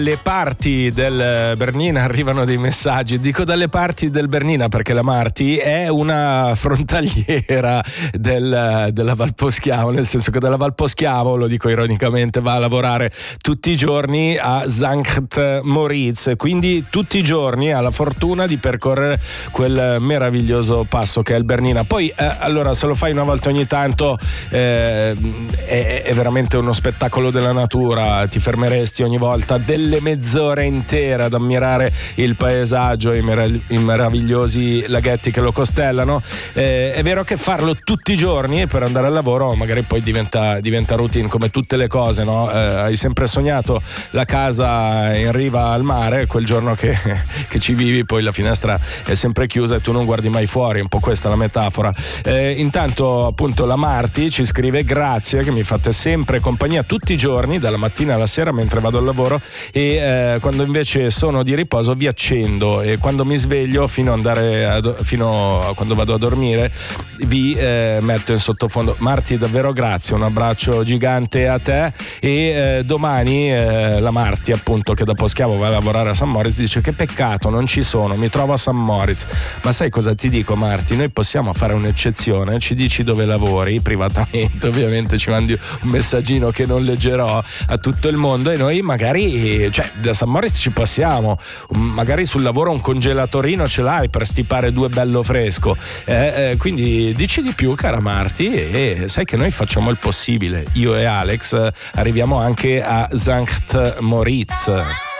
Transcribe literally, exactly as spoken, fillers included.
Le parti del Bernina arrivano dei messaggi. Dico dalle parti del Bernina perché la Marti è una frontaliera del, della Valposchiavo, nel senso che dalla Valposchiavo, lo dico ironicamente, va a lavorare tutti i giorni a Sankt Moritz, quindi tutti i giorni ha la fortuna di percorrere quel meraviglioso passo che è il Bernina. Poi eh, allora, se lo fai una volta ogni tanto eh, è, è veramente uno spettacolo della natura, ti fermeresti ogni volta delle mezz'ore intere ad ammirare il paesaggio e i, merav- i meravigliosi laghetti che lo costellano. Eh, è vero che farlo tutti i giorni per andare al lavoro magari poi diventa, diventa routine, come tutte le cose, no? Eh, hai sempre sognato la casa in riva al mare, quel giorno che, che ci vivi poi la finestra è sempre chiusa e tu non guardi mai fuori, un po' questa è la metafora. Eh, intanto appunto la Marti ci scrive: grazie che mi fate sempre compagnia tutti i giorni dalla mattina alla sera mentre vado al lavoro, e eh, quando invece sono di riposo vi accendo, e quando mi sveglio fino, andare a do- fino a quando vado a dormire vi eh, metto in sottofondo. Marti, davvero grazie, un abbraccio gigante a te. E eh, domani eh, la Marti, appunto, che da Poschiavo va a lavorare a San Moritz, dice: che peccato, non ci sono, mi trovo a San Moritz. Ma sai cosa ti dico, Marti? Noi possiamo fare un'eccezione, ci dici dove lavori privatamente, ovviamente ci mandi un messaggino che non leggerò a tutto il mondo, e noi magari, cioè, da San Moritz ci passiamo, magari sul lavoro un congelatorino ce l'hai per stipare due bello fresco, eh, eh, quindi dici di più, cara Marti, e sai che noi facciamo il possibile. Io e Alex arriviamo anche a Sankt Moritz.